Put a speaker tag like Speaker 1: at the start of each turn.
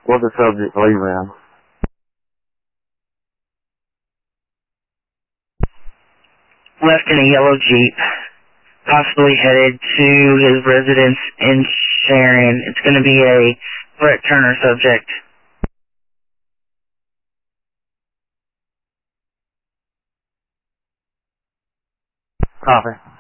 Speaker 1: What's the subject, leave in?
Speaker 2: Left in a yellow Jeep, possibly headed to his residence in Sharon. It's going to be a Brett Turner subject.
Speaker 1: Copy.